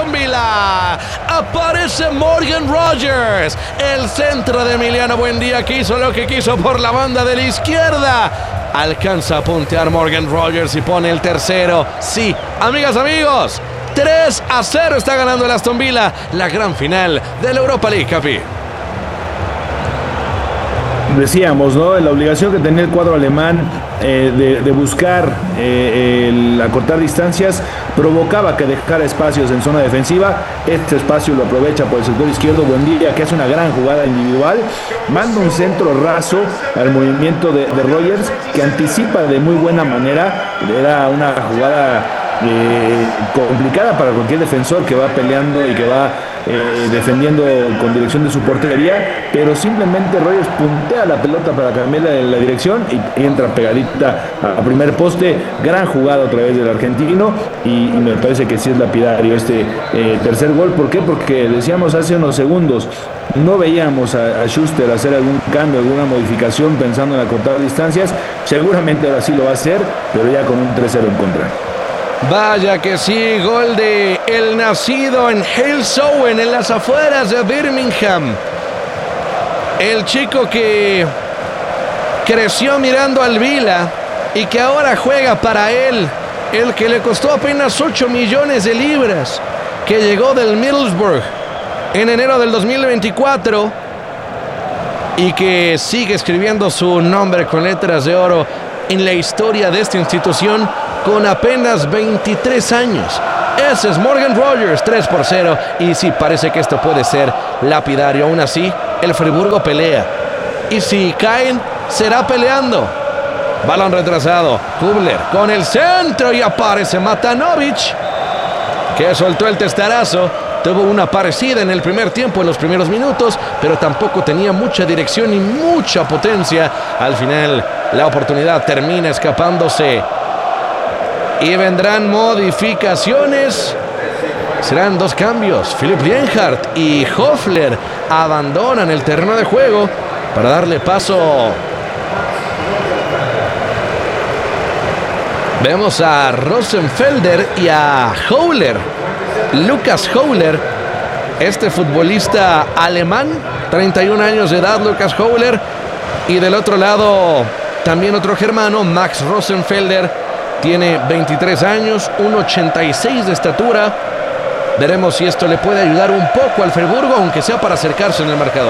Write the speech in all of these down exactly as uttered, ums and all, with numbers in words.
Aston Villa. Aparece Morgan Rogers. El centro de Emiliano Buendía, que hizo lo que quiso por la banda de la izquierda. Alcanza a puntear Morgan Rogers y pone el tercero. Sí, amigas, amigos, tres a cero está ganando el Aston Villa la gran final de la Europa League, Capi. Decíamos, ¿no? La obligación que tenía el cuadro alemán eh, de, de buscar eh, el acortar distancias provocaba que dejara espacios en zona defensiva. Este espacio lo aprovecha por el sector izquierdo Buendía, que hace una gran jugada individual, manda un centro raso al movimiento de, de Rogers, que anticipa de muy buena manera. Era una jugada eh, complicada para cualquier defensor que va peleando y que va Eh, defendiendo con dirección de su portería, pero simplemente Rogers puntea la pelota para cambiarle la dirección y entra pegadita a primer poste. Gran jugada otra vez del argentino y, y me parece que sí es lapidario este eh, tercer gol. ¿Por qué? Porque decíamos hace unos segundos, no veíamos a, a Schuster hacer algún cambio, alguna modificación pensando en acortar distancias. Seguramente ahora sí lo va a hacer, pero ya con un tres cero en contra. Vaya que sí, gol de el nacido en Halesowen, en las afueras de Birmingham. El chico que creció mirando al Villa y que ahora juega para él. El que le costó apenas ocho millones de libras, que llegó del Middlesbrough en enero del dos mil veinticuatro y que sigue escribiendo su nombre con letras de oro en la historia de esta institución con apenas veintitrés años. Ese es Morgan Rogers, tres por cero. Y sí, parece que esto puede ser lapidario. Aún así, el Friburgo pelea. Y si caen, será peleando. Balón retrasado. Kubler con el centro y aparece Matanovic, que soltó el testarazo. Tuvo una parecida en el primer tiempo, en los primeros minutos, pero tampoco tenía mucha dirección y mucha potencia. Al final, la oportunidad termina escapándose. Y vendrán modificaciones. Serán dos cambios. Philipp Lienhardt y Höfler abandonan el terreno de juego para darle paso. Vemos a Rosenfelder y a Höhler. Lukas Höhler, este futbolista alemán, treinta y un años de edad, Lukas Höhler. Y del otro lado, también otro germano, Max Rosenfelder. Tiene veintitrés años, uno ochenta y seis de estatura. Veremos si esto le puede ayudar un poco al Friburgo, aunque sea para acercarse en el marcador.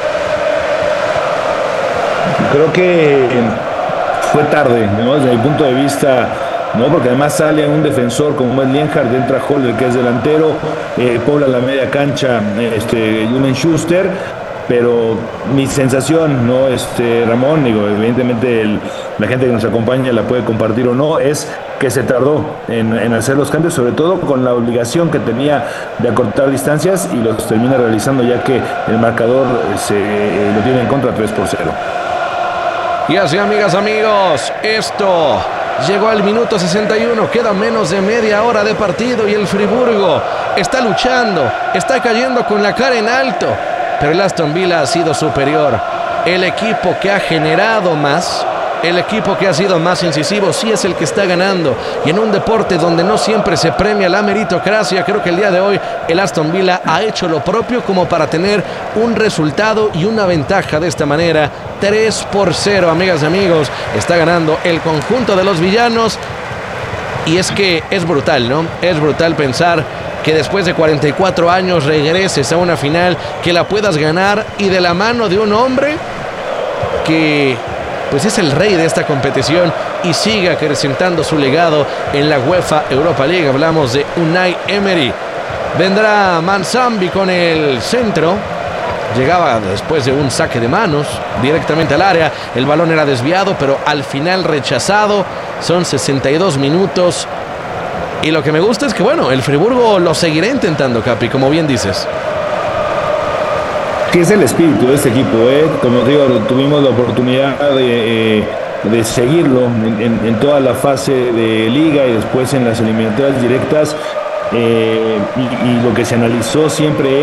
Creo que fue tarde, ¿no? Desde mi punto de vista, ¿no? Porque además sale un defensor como es Lienhardt, entra Höhler, que es delantero, eh, pobla la media cancha este, Julian Schuster. Pero mi sensación, ¿no? Este, Ramón, digo, evidentemente el, la gente que nos acompaña la puede compartir o no, es que se tardó en, en hacer los cambios, sobre todo con la obligación que tenía de acortar distancias, y los termina realizando ya que el marcador se, eh, lo tiene en contra tres por cero. Y así, amigas, amigos, esto llegó al minuto sesenta y uno, queda menos de media hora de partido y el Friburgo está luchando, está cayendo con la cara en alto. Pero el Aston Villa ha sido superior. El equipo que ha generado más, el equipo que ha sido más incisivo, sí es el que está ganando. Y en un deporte donde no siempre se premia la meritocracia, creo que el día de hoy el Aston Villa ha hecho lo propio como para tener un resultado y una ventaja de esta manera. tres por cero, amigas y amigos. Está ganando el conjunto de los villanos. Y es que es brutal, ¿no? Es brutal pensar que después de cuarenta y cuatro años regreses a una final, que la puedas ganar y de la mano de un hombre que pues es el rey de esta competición y sigue acrecentando su legado en la UEFA Europa League. Hablamos de Unai Emery. Vendrá Manzambi con el centro. Llegaba después de un saque de manos directamente al área. El balón era desviado, pero al final rechazado. Son sesenta y dos minutos. Y lo que me gusta es que, bueno, el Friburgo lo seguirá intentando, Capi, como bien dices. Que es el espíritu de este equipo, ¿eh? Como digo, tuvimos la oportunidad de, eh, de seguirlo en, en, en toda la fase de liga y después en las eliminatorias directas. Eh, y, y lo que se analizó siempre es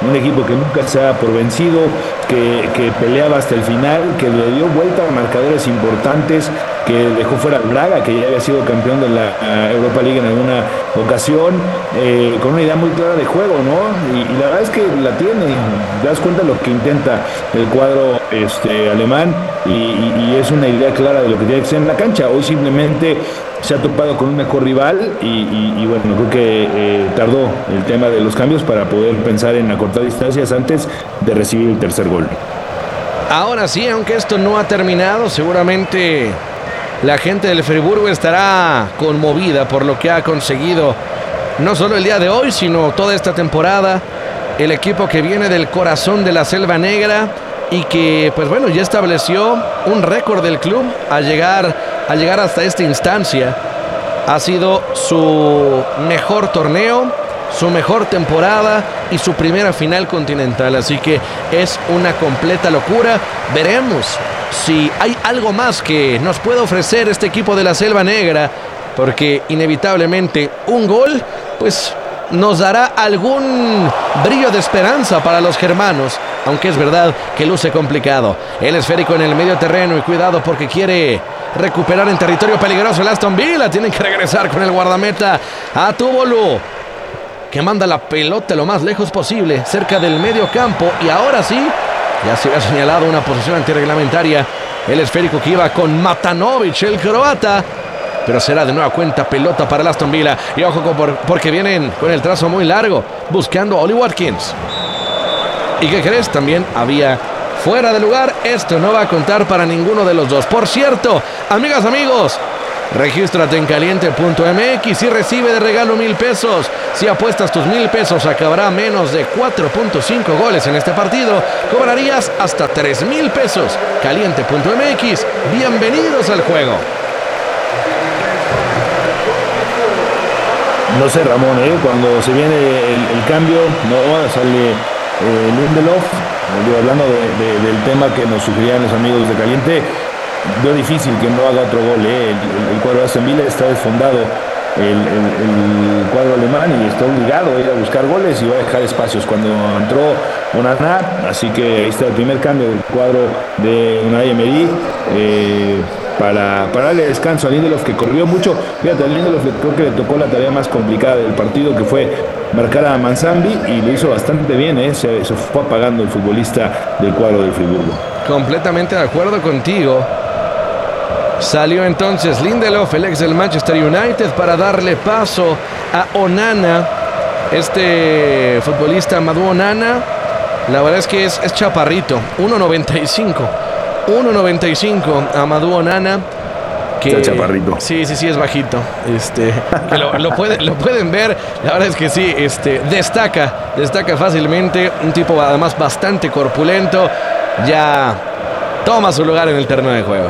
un equipo que nunca se da por vencido, que, que peleaba hasta el final, que le dio vuelta a marcadores importantes, que dejó fuera al Braga, que ya había sido campeón de la uh, Europa League en alguna ocasión, eh, con una idea muy clara de juego, ¿no? Y, y la verdad es que la tiene, te das cuenta de lo que intenta el cuadro este, alemán, y, y, y es una idea clara de lo que tiene que ser en la cancha. Hoy simplemente se ha topado con un mejor rival y, y, y bueno, creo que eh, tardó el tema de los cambios para poder pensar en acortar distancias antes de recibir el tercer gol. Ahora sí, aunque esto no ha terminado, seguramente la gente del Friburgo estará conmovida por lo que ha conseguido, no solo el día de hoy, sino toda esta temporada. El equipo que viene del corazón de la Selva Negra y que, pues bueno, ya estableció un récord del club al llegar, al llegar hasta esta instancia. Ha sido su mejor torneo, su mejor temporada y su primera final continental. Así que es una completa locura. Veremos si hay algo más que nos puede ofrecer este equipo de la Selva Negra, porque inevitablemente un gol pues nos dará algún brillo de esperanza para los germanos, aunque es verdad que luce complicado. El esférico en el medio terreno y cuidado porque quiere recuperar en territorio peligroso el Aston Villa. Tienen que regresar con el guardameta a Tubolu, que manda la pelota lo más lejos posible, cerca del medio campo, y ahora sí, ya se había señalado una posición antirreglamentaria. El esférico que iba con Matanovic, el croata, pero será de nueva cuenta pelota para el Aston Villa. Y ojo por, porque vienen con el trazo muy largo, buscando a Oli Watkins. ¿Y qué crees? También había fuera de lugar. Esto no va a contar para ninguno de los dos. Por cierto, amigas, amigos, regístrate en caliente punto m x y recibe de regalo mil pesos. Si apuestas tus mil pesos a que habrá menos de cuatro punto cinco goles en este partido, cobrarías hasta tres mil pesos. caliente punto m x, bienvenidos al juego. No sé, Ramón, ¿eh? Cuando se viene el, el cambio, no sale eh, Lindelof, eh, hablando de, de, del tema que nos sugerían los amigos de Caliente. Veo difícil que no haga otro gol, ¿eh? el, el, el cuadro de Aston Villa está desfondado, el, el, el cuadro alemán, y está obligado a ir a buscar goles y va a dejar espacios cuando entró Onana. Así que ahí está el primer cambio del cuadro de Unai Emery, eh, para, para darle descanso a Lindelof, que corrió mucho. Fíjate, a Lindelof creo que le tocó la tarea más complicada del partido, que fue marcar a Manzambi, y lo hizo bastante bien, ¿eh? se, se fue apagando el futbolista del cuadro del Friburgo. Completamente de acuerdo contigo. Salió entonces Lindelof, el ex del Manchester United, para darle paso a Onana. Este futbolista, Amadou Onana, la verdad es que es, es chaparrito, uno noventa y cinco. uno noventa y cinco, Amadou Onana. Que, chaparrito. Sí, sí, sí, es bajito. Este, que lo, lo, puede, lo pueden ver. La verdad es que sí, este, destaca, destaca fácilmente. Un tipo además bastante corpulento. Ya toma su lugar en el terreno de juego.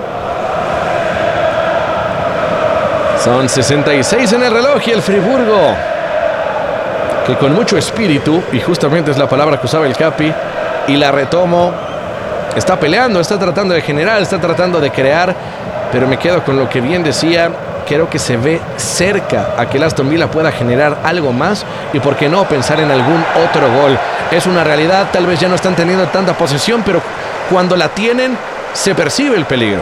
Son sesenta y seis en el reloj y el Friburgo, que con mucho espíritu, y justamente es la palabra que usaba el Capi, y la retomo, está peleando, está tratando de generar, está tratando de crear, pero me quedo con lo que bien decía. Creo que se ve cerca a que el Aston Villa pueda generar algo más, y por qué no pensar en algún otro gol. Es una realidad, tal vez ya no están teniendo tanta posesión, pero cuando la tienen se percibe el peligro.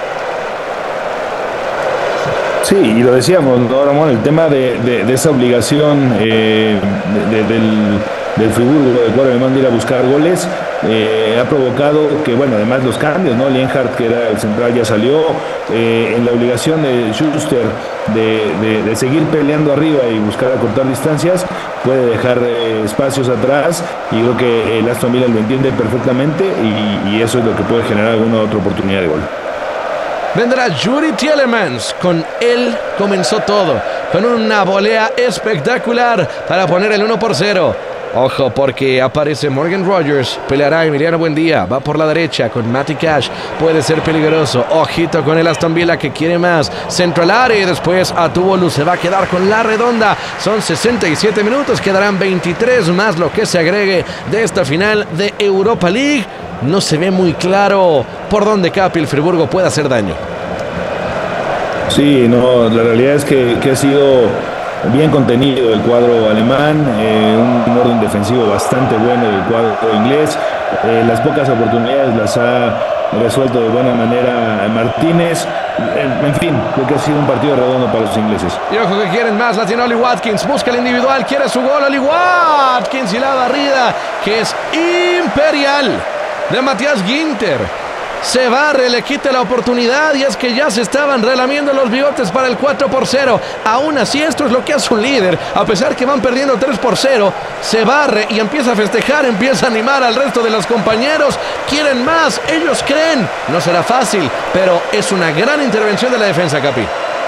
Sí, y lo decíamos, ¿no, Ramón? El tema de, de, de esa obligación eh, de, de, del, del Friburgo, del cuadro alemán, de ir a buscar goles, eh, ha provocado que, bueno, además los cambios, ¿no? Lienhardt, que era el central, ya salió, eh, en la obligación de Schuster de, de, de seguir peleando arriba y buscar acortar distancias, puede dejar eh, espacios atrás, y creo que el Aston Villa lo entiende perfectamente, y, y eso es lo que puede generar alguna otra oportunidad de gol. Vendrá Yuri Tielemans. Con él comenzó todo, con una volea espectacular para poner el uno por cero. Ojo, porque aparece Morgan Rogers. Peleará Emiliano Buendía. Va por la derecha con Matty Cash. Puede ser peligroso. Ojito con el Aston Villa, que quiere más. Centro al área y después a Tubolu. Se va a quedar con la redonda. Son sesenta y siete minutos. Quedarán veintitrés más lo que se agregue de esta final de Europa League. No se ve muy claro por dónde Capi el Friburgo puede hacer daño. Sí, no, la realidad es que, que ha sido bien contenido el cuadro alemán, eh, un orden defensivo bastante bueno del cuadro inglés. Eh, las pocas oportunidades las ha resuelto de buena manera Martínez. En, en fin, creo que ha sido un partido redondo para los ingleses. Y ojo que quieren más, la tiene Oli Watkins, busca el individual, quiere su gol, Oli Watkins, y la barrida que es imperial de Matthias Ginter. Se barre, le quita la oportunidad, y es que ya se estaban relamiendo los bigotes para el cuatro por cero. Aún así, esto es lo que hace un líder. A pesar que van perdiendo tres por cero, se barre y empieza a festejar, empieza a animar al resto de los compañeros. Quieren más, ellos creen. No será fácil, pero es una gran intervención de la defensa, Capi.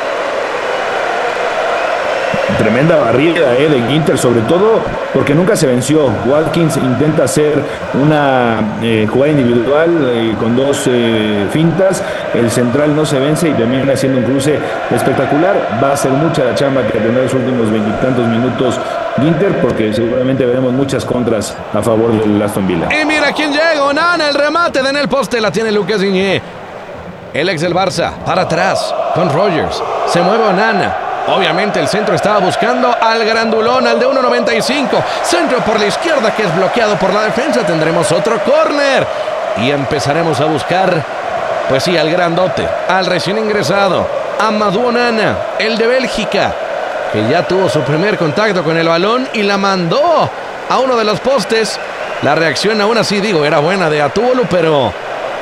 Tremenda barrida eh, de Ginter, sobre todo porque nunca se venció. Watkins intenta hacer una eh, jugada individual eh, con dos eh, fintas. El central no se vence y termina haciendo un cruce espectacular. Va a ser mucha la chamba que tendrá los últimos veintitantos minutos Ginter, porque seguramente veremos muchas contras a favor del Aston Villa. Y mira quién llega, Onana, el remate de en el poste, la tiene Lucas Digne. El ex del Barça, para atrás, con Rogers. Se mueve Onana. Obviamente el centro estaba buscando al grandulón, al de uno noventa y cinco. Centro por la izquierda que es bloqueado por la defensa. Tendremos otro córner. Y empezaremos a buscar, pues sí, al grandote, al recién ingresado, Amadou Onana, el de Bélgica, que ya tuvo su primer contacto con el balón y la mandó a uno de los postes. La reacción aún así, digo, era buena de Atuolu, pero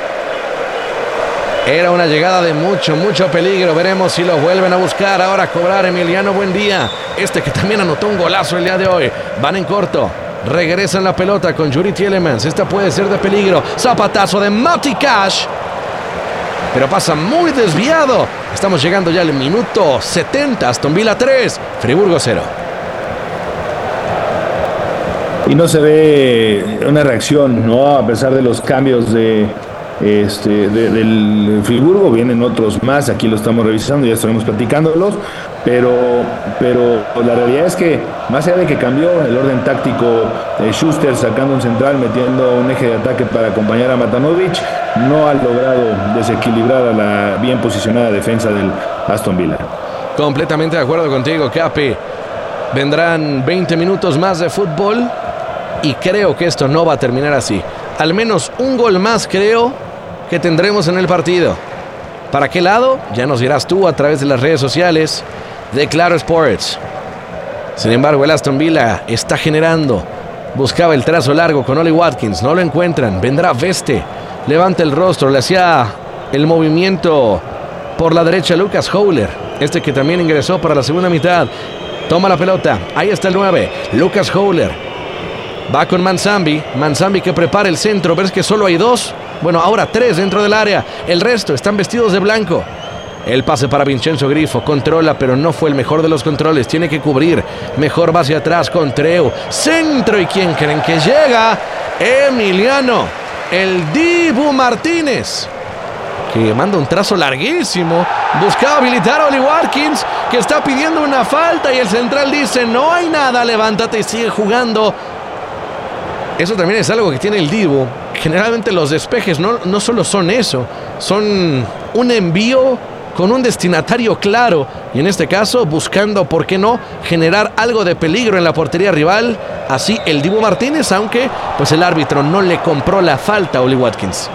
era una llegada de mucho, mucho peligro. Veremos si lo vuelven a buscar. Ahora a cobrar Emiliano Buendía. Este que también anotó un golazo el día de hoy. Van en corto. Regresan la pelota con Yuri Tielemans. Esta puede ser de peligro. Zapatazo de Matty Cash. Pero pasa muy desviado. Estamos llegando ya al minuto setenta. Aston Villa tres, Friburgo cero. Y no se ve una reacción, ¿no? A pesar de los cambios de... Este, de, del Friburgo, vienen otros más, aquí lo estamos revisando, ya estaremos platicándolos, pero, pero la realidad es que más allá de que cambió el orden táctico, eh, Schuster sacando un central, metiendo un eje de ataque para acompañar a Matanovic, no ha logrado desequilibrar a la bien posicionada defensa del Aston Villa. Completamente de acuerdo contigo, Capi. Vendrán veinte minutos más de fútbol y creo que esto no va a terminar así. Al menos un gol más creo que tendremos en el partido. ¿Para qué lado? Ya nos dirás tú a través de las redes sociales de Claro Sports. Sin embargo, el Aston Villa está generando. Buscaba el trazo largo con Oli Watkins, no lo encuentran. Vendrá Veste, levanta el rostro, le hacía el movimiento por la derecha Lucas Howler, este que también ingresó para la segunda mitad. Toma la pelota, ahí está el nueve, Lucas Howler. Va con Manzambi, Manzambi que prepara el centro, ves que solo hay dos, bueno, ahora tres dentro del área, el resto están vestidos de blanco. El pase para Vincenzo Grifo, controla, pero no fue el mejor de los controles, tiene que cubrir, mejor va hacia atrás con Treu, centro, y ¿quién creen que llega? Emiliano, el Dibu Martínez, que manda un trazo larguísimo, buscaba habilitar a Oli Watkins, que está pidiendo una falta, y el central dice, no hay nada, levántate y sigue jugando. Eso también es algo que tiene el Dibu. Generalmente los despejes no, no solo son eso, son un envío con un destinatario claro, y en este caso buscando, ¿por qué no?, generar algo de peligro en la portería rival. Así el Dibu Martínez, aunque pues el árbitro no le compró la falta a Oli Watkins.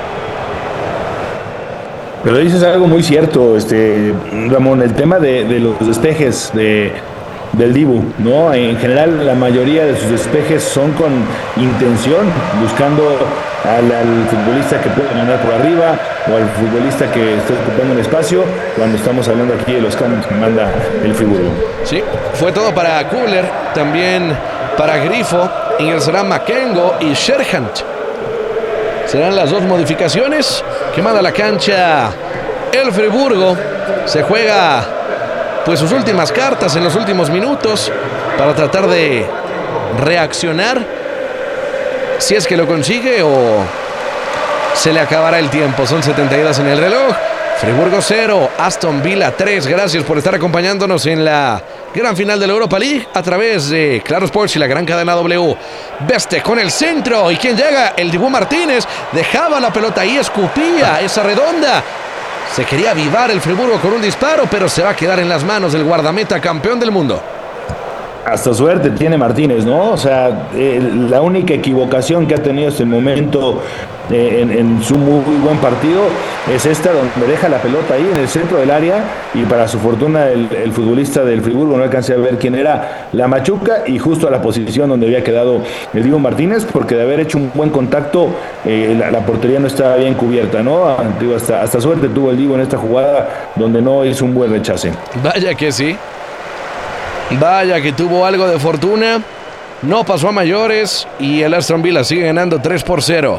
Pero dices algo muy cierto, este Ramón, el tema de, de los despejes de del Dibu, ¿no? En general, la mayoría de sus despejes son con intención, buscando al, al futbolista que puede ganar por arriba o al futbolista que esté ocupando el espacio, cuando estamos hablando aquí de los cambios que manda el Friburgo. Sí, fue todo para Kugler, también para Grifo, ingresarán Makengo y Sherhant. Serán las dos modificaciones que manda a la cancha el Friburgo. Se juega pues sus últimas cartas en los últimos minutos para tratar de reaccionar, si es que lo consigue o se le acabará el tiempo. Son setenta y dos en el reloj. Friburgo cero, Aston Villa tres. Gracias por estar acompañándonos en la gran final de la Europa League a través de Claro Sports y la gran cadena W. Beste con el centro, y ¿quién llega? El Dibu Martínez. Dejaba la pelota ahí, escupía esa redonda. Se quería avivar el Friburgo con un disparo, pero se va a quedar en las manos del guardameta campeón del mundo. Hasta suerte tiene Martínez, ¿no? O sea, eh, la única equivocación que ha tenido hasta el momento eh, en, en su muy buen partido es esta, donde deja la pelota ahí en el centro del área y para su fortuna el, el futbolista del Friburgo no alcancé a ver quién era, la machuca y justo a la posición donde había quedado el Dibu Martínez, porque de haber hecho un buen contacto eh, la, la portería no estaba bien cubierta, ¿no? Digo, hasta, hasta suerte tuvo el Dibu en esta jugada donde no hizo un buen rechace. Vaya que sí. Vaya que tuvo algo de fortuna. No pasó a mayores y el Aston Villa sigue ganando tres por cero.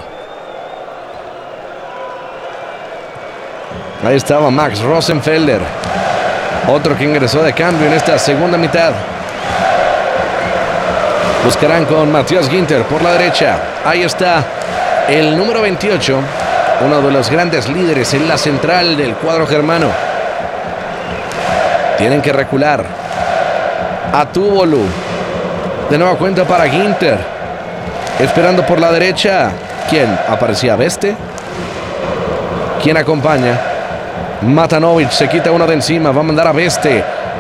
Ahí estaba Max Rosenfelder, otro que ingresó de cambio en esta segunda mitad. Buscarán con Matías Ginter por la derecha. Ahí está el número veintiocho, uno de los grandes líderes en la central del cuadro germano. Tienen que recular. Atubolu, de nueva cuenta para Ginter, esperando por la derecha. ¿Quién? Aparecía Beste. ¿Quién acompaña? Matanovic se quita uno de encima, va a mandar a Beste.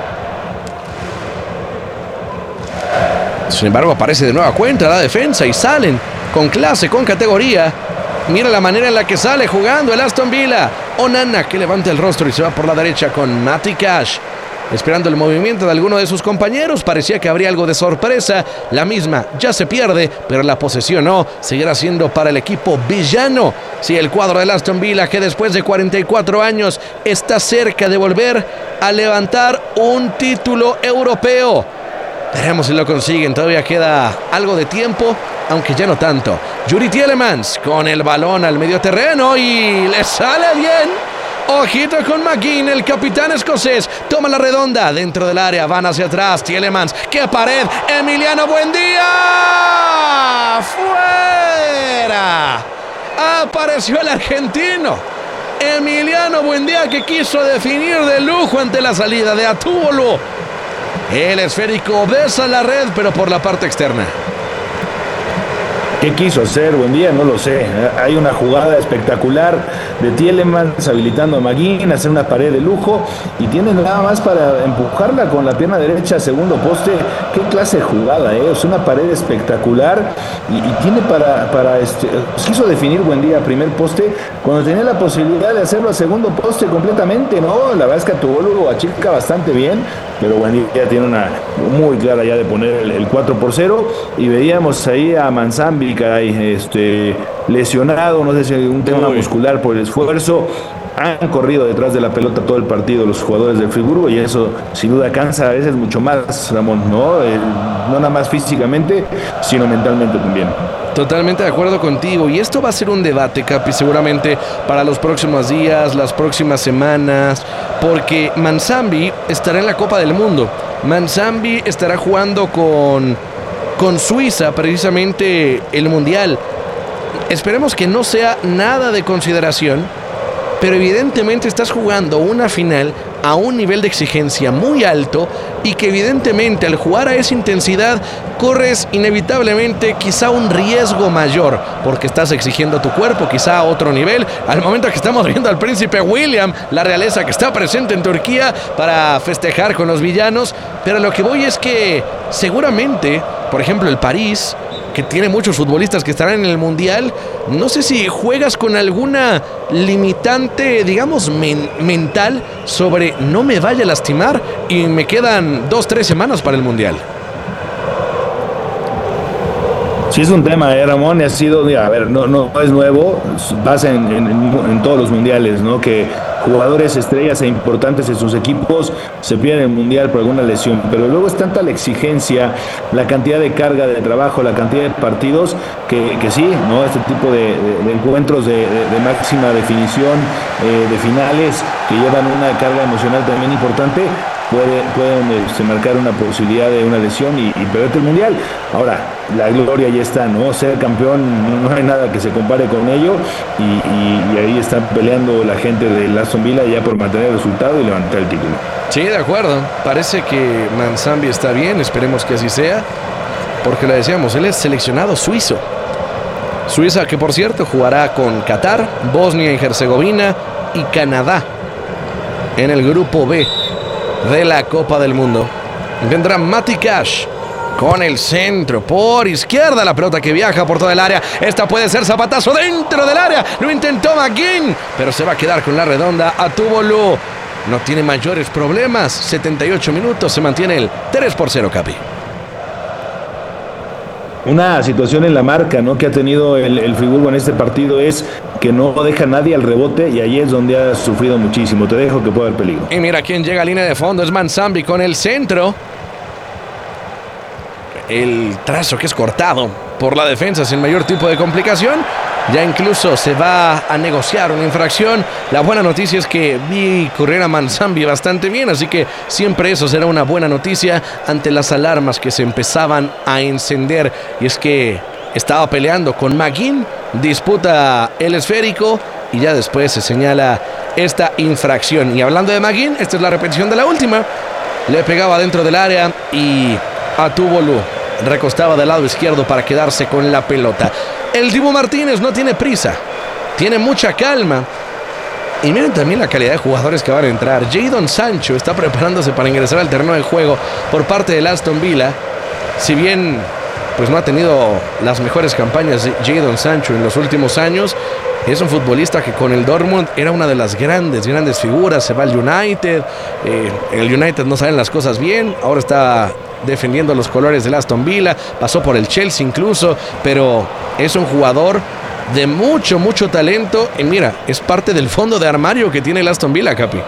Sin embargo aparece de nueva cuenta la defensa y salen con clase, con categoría. Mira la manera en la que sale jugando el Aston Villa. Onana que levanta el rostro y se va por la derecha con Matty Cash, esperando el movimiento de alguno de sus compañeros. Parecía que habría algo de sorpresa. La misma ya se pierde, pero la posesión no. Seguirá siendo para el equipo villano. Sí, el cuadro del Aston Villa, que después de cuarenta y cuatro años está cerca de volver a levantar un título europeo. Veremos si lo consiguen. Todavía queda algo de tiempo, aunque ya no tanto. Yuri Tielemans con el balón al medio terreno y le sale bien. Ojito con McGinn, el capitán escocés. Toma la redonda dentro del área. Van hacia atrás. Tielemans. ¡Qué pared! Emiliano Buendía. ¡Fuera! Apareció el argentino. Emiliano Buendía, que quiso definir de lujo ante la salida de Atubolu. El esférico besa la red, pero por la parte externa. ¿Qué quiso hacer Buendía? No lo sé. Hay una jugada espectacular de Tielemans habilitando a McGinn, hacer una pared de lujo y tiene nada más para empujarla con la pierna derecha a segundo poste. Qué clase de jugada, ¿eh? Es una pared espectacular y, y tiene para, para este, quiso definir Buendía a primer poste cuando tenía la posibilidad de hacerlo a segundo poste completamente, ¿no? La verdad es que Atubolu achica bastante bien, pero Buendía tiene una muy clara ya de poner el, el cuatro por cero y veíamos ahí a Manzambi, caray, este, lesionado, no sé si hay un tema Uy. muscular por el esfuerzo. Han corrido detrás de la pelota todo el partido los jugadores del Friburgo y eso sin duda cansa a veces mucho más, Ramón, ¿no? Eh, no nada más físicamente, sino mentalmente también. Totalmente de acuerdo contigo, y esto va a ser un debate, Capi, seguramente para los próximos días, las próximas semanas, porque Manzambi estará en la Copa del Mundo. Manzambi estará jugando con, con Suiza, precisamente el Mundial. Esperemos que no sea nada de consideración, pero evidentemente estás jugando una final a un nivel de exigencia muy alto y que evidentemente al jugar a esa intensidad corres inevitablemente quizá un riesgo mayor porque estás exigiendo tu cuerpo quizá a otro nivel. Al momento que estamos viendo al príncipe William, la realeza que está presente en Turquía para festejar con los villanos, pero lo que voy es que seguramente, por ejemplo, el París, que tiene muchos futbolistas que estarán en el Mundial, no sé si juegas con alguna limitante, digamos, men- mental sobre no me vaya a lastimar y me quedan dos, tres semanas para el Mundial. Sí, es un tema, eh, Ramón, y ha sido, mira, a ver, no, no es nuevo, pasa en, en, en todos los mundiales, ¿no? Que jugadores estrellas e importantes en sus equipos se pierden el mundial por alguna lesión, pero luego es tanta la exigencia, la cantidad de carga de trabajo, la cantidad de partidos, que, que sí, ¿no? Este tipo de, de, de encuentros de, de, de máxima definición, eh, de finales, que llevan una carga emocional también importante, Puede, pueden este, marcar una posibilidad de una lesión y, y perderte el mundial. Ahora, la gloria ya está, ¿no? Ser campeón, no hay nada que se compare con ello y, y, y ahí están peleando la gente de Aston Villa ya por mantener el resultado y levantar el título. Sí, de acuerdo. Parece que Manzambi está bien, esperemos que así sea, porque le decíamos, él es seleccionado suizo. Suiza que, por cierto, jugará con Qatar, Bosnia y Herzegovina y Canadá en el grupo B de la Copa del Mundo. Vendrá Matty Cash con el centro por izquierda, la pelota que viaja por toda el área. Esta puede ser zapatazo dentro del área. Lo intentó McGinn, pero se va a quedar con la redonda. Atubolu no tiene mayores problemas. setenta y ocho minutos, se mantiene el tres por cero, Capi. Una situación en la marca, ¿no?, que ha tenido el, el Friburgo en este partido es que no deja a nadie al rebote, y ahí es donde ha sufrido muchísimo. Te dejo que puede haber peligro. Y mira quién llega a línea de fondo, es Mansambi con el centro. El trazo que es cortado por la defensa sin mayor tipo de complicación. Ya incluso se va a negociar una infracción. La buena noticia es que vi correr a Mansambi bastante bien, así que siempre eso será una buena noticia ante las alarmas que se empezaban a encender. Y es que estaba peleando con McGinn, disputa el esférico y ya después se señala esta infracción. Y hablando de McGinn, esta es la repetición de la última. Le pegaba dentro del área y Atubolu recostaba del lado izquierdo para quedarse con la pelota. El Dibu Martínez no tiene prisa, tiene mucha calma. Y miren también la calidad de jugadores que van a entrar. Jadon Sancho está preparándose para ingresar al terreno de juego por parte del Aston Villa. Si bien pues no ha tenido las mejores campañas de Jadon Sancho en los últimos años, es un futbolista que con el Dortmund era una de las grandes, grandes figuras. Se va al United, eh, en el United no salen las cosas bien, ahora está defendiendo los colores del Aston Villa, pasó por el Chelsea incluso, pero es un jugador de mucho, mucho talento. Y mira, es parte del fondo de armario que tiene el Aston Villa, Capi.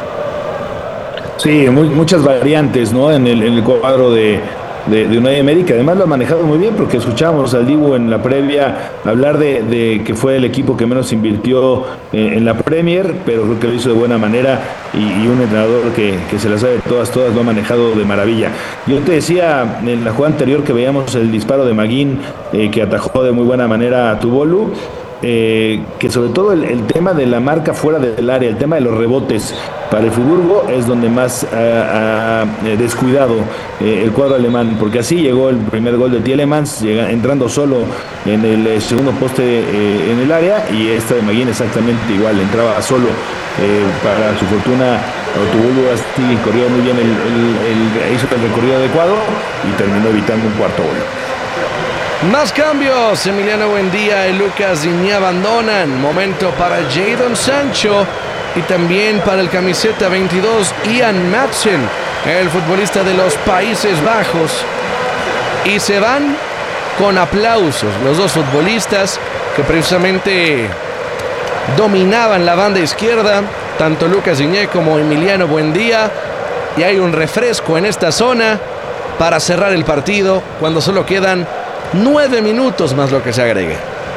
Sí, muy, muchas variantes, ¿no?, en el, en el cuadro de, de, de Unai Emery, que además lo ha manejado muy bien, porque escuchábamos al Dibu en la previa hablar de, de que fue el equipo que menos invirtió eh, en la Premier, pero creo que lo hizo de buena manera, y, y un entrenador que, que se la sabe todas, todas, lo ha manejado de maravilla. Yo te decía en la jugada anterior que veíamos el disparo de McGinn, eh, que atajó de muy buena manera a Atubolu. Eh, que sobre todo el, el tema de la marca fuera del área, el tema de los rebotes para el Friburgo es donde más ha, ha descuidado eh, el cuadro alemán, porque así llegó el primer gol de Tielemans, llega, entrando solo en el segundo poste eh, en el área, y esta de McGinn exactamente igual, entraba solo. Eh, para su fortuna, Atubolu así corrió muy bien, el, el, el, hizo el recorrido adecuado y terminó evitando un cuarto gol. Más cambios, Emiliano Buendía y Lucas Digne abandonan. Momento para Jadon Sancho y también para el camiseta veintidós, Ian Madsen, el futbolista de los Países Bajos. Y se van con aplausos los dos futbolistas que precisamente dominaban la banda izquierda, tanto Lucas Digne como Emiliano Buendía. Y hay un refresco en esta zona para cerrar el partido cuando solo quedan nueve minutos más lo que se agregue.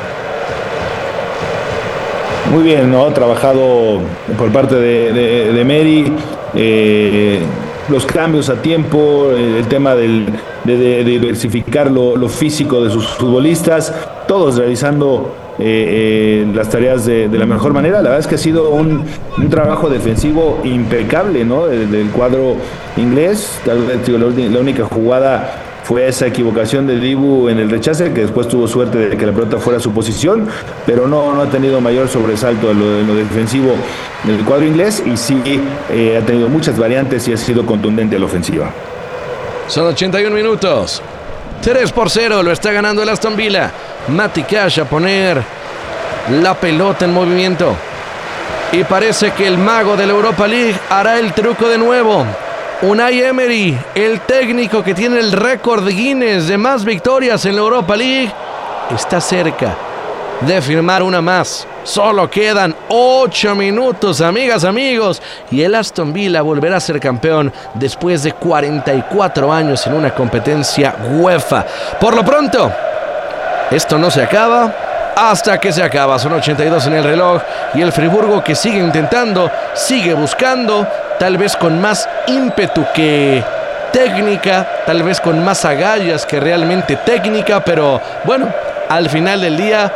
Muy bien, ¿no? Trabajado por parte de, de, de Emery, eh, los cambios a tiempo, el tema del, de, de, de diversificar lo, lo físico de sus futbolistas, todos realizando eh, eh, las tareas de, de la mejor manera. La verdad es que ha sido un, un trabajo defensivo impecable, ¿no?, del, del cuadro inglés. Tal vez la, la única jugada fue esa equivocación de Dibu en el rechace, que después tuvo suerte de que la pelota fuera a su posición, pero no, no ha tenido mayor sobresalto en lo, en lo defensivo del cuadro inglés, y sí eh, ha tenido muchas variantes y ha sido contundente a la ofensiva. Son ochenta y un minutos. tres por cero lo está ganando el Aston Villa. Matty Cash a poner la pelota en movimiento. Y parece que el mago de la Europa League hará el truco de nuevo. Unai Emery, el técnico que tiene el récord de Guinness de más victorias en la Europa League, está cerca de firmar una más. Solo quedan ocho minutos, amigas, amigos, y el Aston Villa volverá a ser campeón después de cuarenta y cuatro años en una competencia UEFA. Por lo pronto, esto no se acaba hasta que se acaba. Son ochenta y dos en el reloj y el Friburgo, que sigue intentando, sigue buscando, tal vez con más ímpetu que técnica, tal vez con más agallas que realmente técnica, pero bueno, al final del día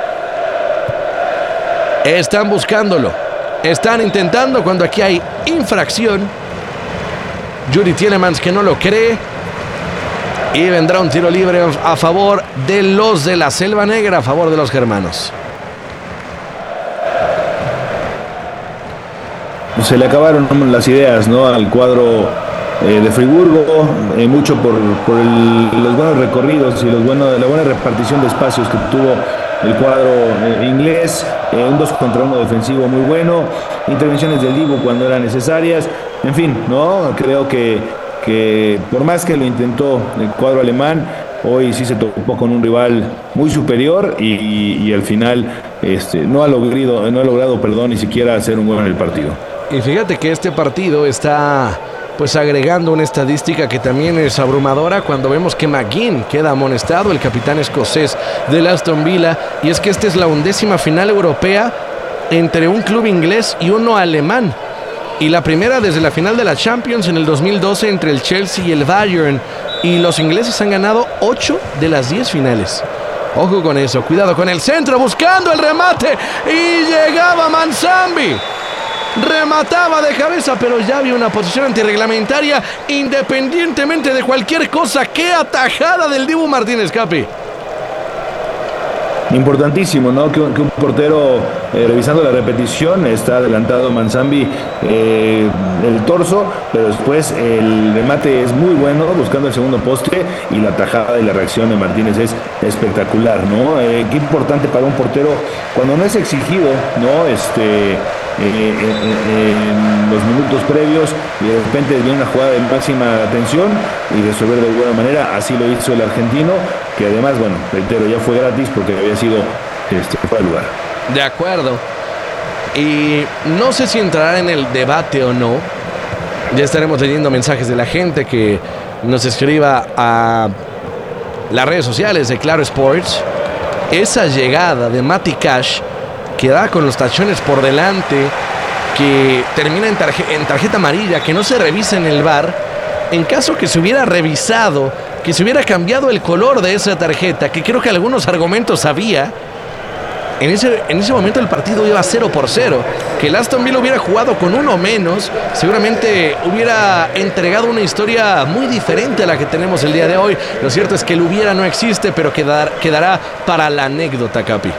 están buscándolo, están intentando cuando aquí hay infracción. Youri Tielemans que no lo cree, y vendrá un tiro libre a favor de los de la Selva Negra, a favor de los germanos. se le acabaron las ideas, ¿no?, al cuadro eh, de Friburgo, eh, mucho por, por el, los buenos recorridos y los buenos, la buena repartición de espacios que tuvo el cuadro eh, inglés, eh, un dos contra uno defensivo muy bueno, intervenciones del Dibu cuando eran necesarias, en fin, ¿no? Creo que, que por más que lo intentó el cuadro alemán, hoy sí se topó con un rival muy superior y, y, y al final este, no ha logrado, no ha logrado, perdón, ni siquiera hacer un gol en el partido. Y fíjate que este partido está pues agregando una estadística que también es abrumadora cuando vemos que McGinn queda amonestado, el capitán escocés del Aston Villa, y es que esta es la undécima final europea entre un club inglés y uno alemán, y la primera desde la final de la Champions en el dos mil doce entre el Chelsea y el Bayern, y los ingleses han ganado ocho de las diez finales. Ojo con eso, cuidado con el centro, buscando el remate, y llegaba Manzambi. Remataba de cabeza, pero ya había una posición antirreglamentaria. Independientemente de cualquier cosa, ¡qué atajada del Dibu Martínez, Capi! Importantísimo, ¿no? Que un, que un portero, eh, revisando la repetición, está adelantado Manzambi eh, el torso, pero después el remate es muy bueno, buscando el segundo poste, y la tajada y la reacción de Martínez es espectacular, ¿no? Eh, qué importante para un portero cuando no es exigido, ¿no? Este... Eh, eh, eh, en los minutos previos, y de repente viene una jugada de máxima atención y resolver de buena manera. Así lo hizo el argentino, que además, bueno, reitero, ya fue gratis porque había sido este, fuera de lugar. De acuerdo. Y no sé si entrará en el debate o no. Ya estaremos leyendo mensajes de la gente que nos escriba a las redes sociales de Claro Sports. Esa llegada de Matty Cash, que da con los tachones por delante, que termina en, tarje en tarjeta amarilla, que no se revisa en el V A R, en caso que se hubiera revisado, que se hubiera cambiado el color de esa tarjeta, que creo que algunos argumentos había, en ese, en ese momento el partido iba cero por cero, que el Aston Villa hubiera jugado con uno menos, seguramente hubiera entregado una historia muy diferente a la que tenemos el día de hoy. Lo cierto es que el hubiera no existe, pero quedar, quedará para la anécdota, Capi.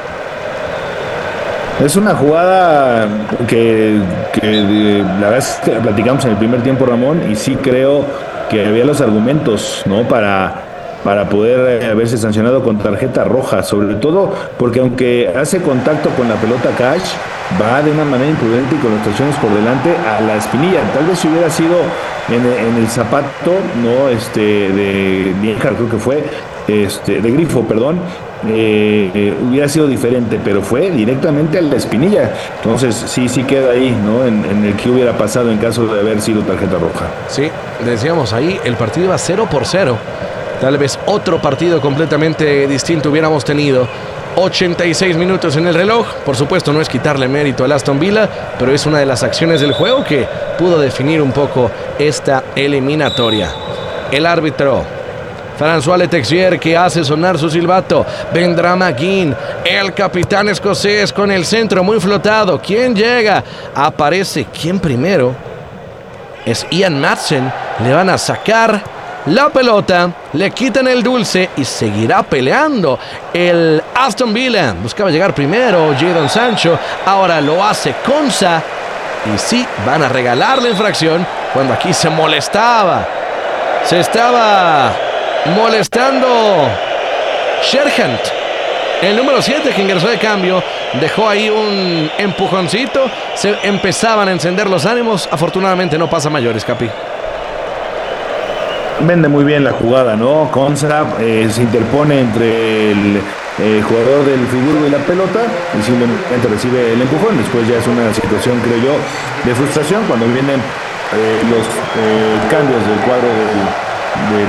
Es una jugada que, que de, la verdad es que platicamos en el primer tiempo, Ramón, y sí creo que había los argumentos, ¿no?, para, para poder haberse sancionado con tarjeta roja, sobre todo porque aunque hace contacto con la pelota Cash, va de una manera imprudente y con los tachones por delante a la espinilla. Tal vez si hubiera sido en, en el zapato, no, este, de Niejar, creo que fue, este, de Grifo, perdón, Eh, eh, hubiera sido diferente, pero fue directamente a la espinilla. Entonces sí, sí queda ahí, ¿no?, en, en el que hubiera pasado en caso de haber sido tarjeta roja. Sí, decíamos ahí, el partido iba cero por cero. Tal vez otro partido completamente distinto hubiéramos tenido. ochenta y seis minutos en el reloj. Por supuesto, no es quitarle mérito al Aston Villa, pero es una de las acciones del juego que pudo definir un poco esta eliminatoria. El árbitro François Letexier, que hace sonar su silbato. Vendrá McGinn, el capitán escocés, con el centro muy flotado. ¿Quién llega? Aparece. ¿Quién primero? Es Ian Madsen. Le van a sacar la pelota, le quitan el dulce y seguirá peleando el Aston Villa. Buscaba llegar primero Jadon Sancho, ahora lo hace Konsa, y sí, van a regalar la infracción cuando aquí se molestaba. Se estaba molestando Sherhant, el número siete, que ingresó de cambio. Dejó ahí un empujoncito. Se empezaban a encender los ánimos. Afortunadamente no pasa mayores, Capi. Vende muy bien la jugada, ¿no? Konsa eh, se interpone entre el eh, jugador del Friburgo y la pelota y simplemente recibe el empujón. Después ya es una situación, creo yo, de frustración cuando vienen eh, los eh, cambios del cuadro del de,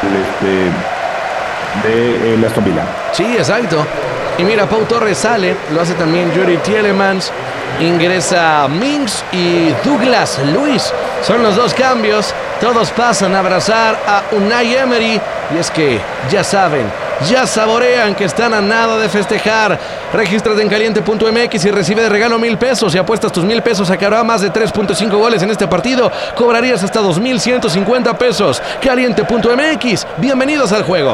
de, de, de el Aston Villa. Sí, exacto. Y mira, Pau Torres sale, lo hace también Yuri Tielemans, ingresa Mings y Douglas Luiz. Son los dos cambios. Todos pasan a abrazar a Unai Emery, y es que ya saben, ya saborean que están a nada de festejar. Regístrate en caliente punto m x y recibe de regalo mil pesos. Si apuestas tus mil pesos, sacará más de tres punto cinco goles en este partido. Cobrarías hasta dos mil ciento cincuenta pesos. caliente punto m x, bienvenidos al juego.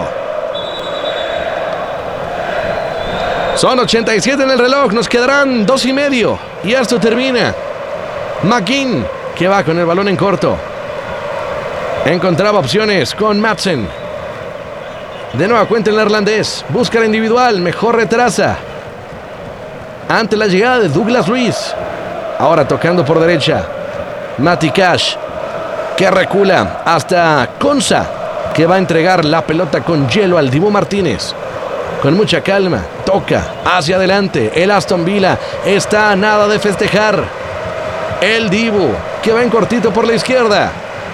Son ochenta y siete en el reloj, nos quedarán dos y medio y esto termina. McGinn que va con el balón en corto. Encontraba opciones con Madsen. De nueva cuenta el neerlandés. Busca la individual. Mejor retrasa. Ante la llegada de Douglas Luiz. Ahora tocando por derecha. Mati Cash. Que recula hasta Konsa. Que va a entregar la pelota con hielo al Dibu Martínez. Con mucha calma. Toca hacia adelante. El Aston Villa está a nada de festejar. El Dibu. Que va en cortito por la izquierda.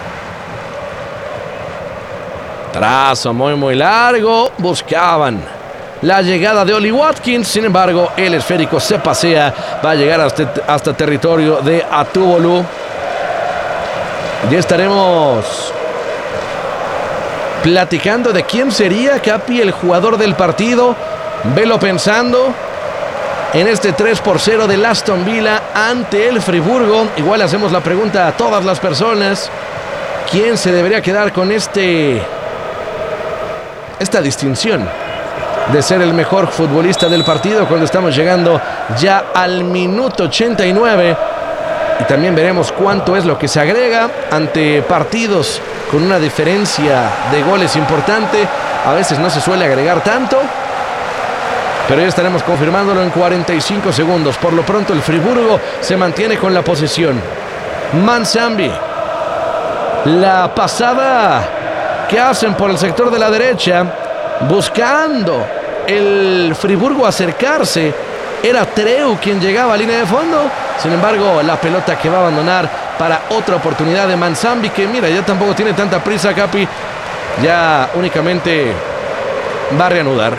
Trazo muy muy largo. Buscaban la llegada de Oli Watkins. Sin embargo, el esférico se pasea. Va a llegar hasta, hasta territorio de Atubolu. Ya estaremos platicando de quién sería, Capi, el jugador del partido. Velo pensando en este tres por cero del Aston Villa ante el Friburgo. Igual hacemos la pregunta a todas las personas. ¿Quién se debería quedar con este esta distinción de ser el mejor futbolista del partido cuando estamos llegando ya al minuto ochenta y nueve? Y también veremos cuánto es lo que se agrega ante partidos con una diferencia de goles importante. A veces no se suele agregar tanto, pero ya estaremos confirmándolo en cuarenta y cinco segundos. Por lo pronto el Friburgo se mantiene con la posesión. Manzambi. La pasada que hacen por el sector de la derecha, buscando el Friburgo acercarse. Era Treu quien llegaba a línea de fondo. Sin embargo, la pelota que va a abandonar para otra oportunidad de Manzambi, que mira, ya tampoco tiene tanta prisa, Capi. Ya únicamente va a reanudar.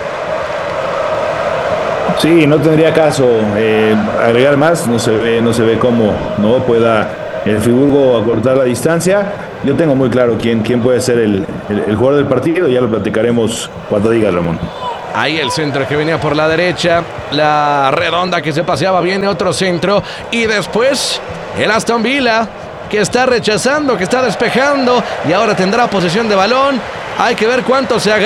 Sí, no tendría caso eh, agregar más. No se ve, no se ve cómo no pueda el Friburgo acortar la distancia. Yo tengo muy claro quién, quién puede ser el, el, el jugador del partido. Ya lo platicaremos cuando diga, Ramón. Ahí el centro que venía por la derecha. La redonda que se paseaba. Viene otro centro. Y después el Aston Villa, que está rechazando, que está despejando. Y ahora tendrá posesión de balón. Hay que ver cuánto se